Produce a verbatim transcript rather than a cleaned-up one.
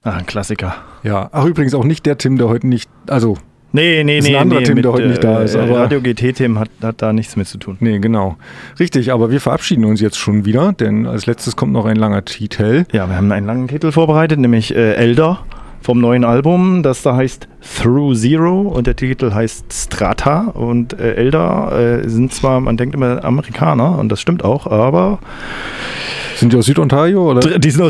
Ah, ein Klassiker. Ja, ach übrigens auch nicht der Tim, der heute nicht, also Nee, nee, ist nee. ein anderer nee, Tim, mit, der heute nicht da ist. Äh, Aber Radio G T-Tim hat, hat da nichts mit zu tun. Nee, genau. Richtig, aber wir verabschieden uns jetzt schon wieder, denn als letztes kommt noch ein langer Titel. Ja, wir haben einen langen Titel vorbereitet, nämlich äh, Elder vom neuen Album, das da heißt Through Zero und der Titel heißt Strata und äh, Elder äh, sind zwar, man denkt immer Amerikaner und das stimmt auch, aber Sind die aus Südontario oder? die sind aus